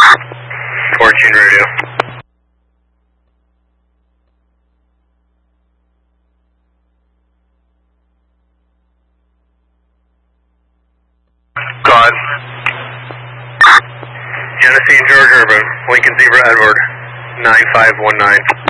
14 radio. God. Genesee, George Urban, Lincoln Zebra Edward, 9519.